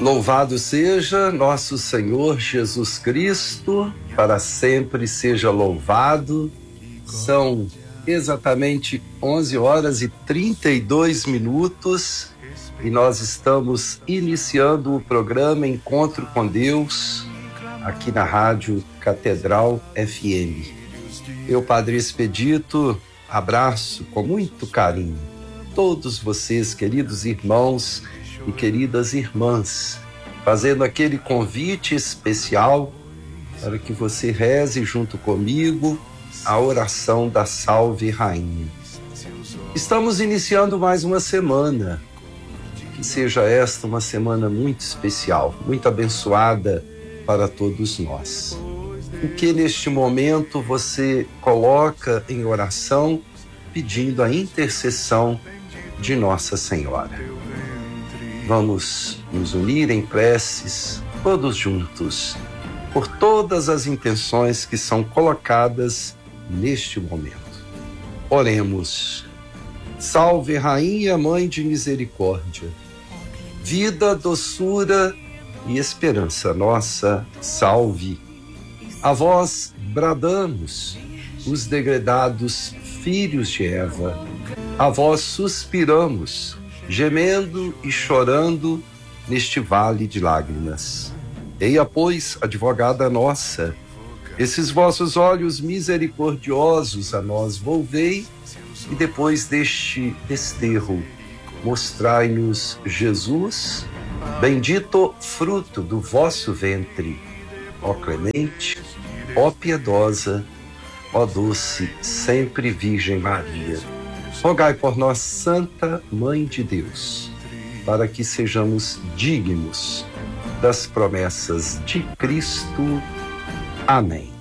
Louvado seja nosso Senhor Jesus Cristo, para sempre seja louvado. São exatamente 11 horas e 32 minutos e nós estamos iniciando o programa Encontro com Deus, aqui na Rádio Catedral FM. Eu, Padre Expedito, abraço com muito carinho todos vocês, queridos irmãos e queridas irmãs, fazendo aquele convite especial para que você reze junto comigo a oração da Salve Rainha. Estamos iniciando mais uma semana, que seja esta uma semana muito especial, muito abençoada para todos nós. O que neste momento você coloca em oração, pedindo a intercessão de Nossa Senhora. Vamos nos unir em preces, todos juntos, por todas as intenções que são colocadas neste momento. Oremos. Salve, Rainha, Mãe de Misericórdia, vida, doçura e esperança nossa, salve. A vós bradamos, os degredados filhos de Eva, a vós suspiramos, gemendo e chorando neste vale de lágrimas. Eia, pois, advogada nossa, esses vossos olhos misericordiosos a nós volvei, e depois deste desterro, mostrai-nos Jesus, bendito fruto do vosso ventre, ó clemente, ó piedosa, ó doce, sempre Virgem Maria. Rogai por nós, Santa Mãe de Deus, para que sejamos dignos das promessas de Cristo. Amém.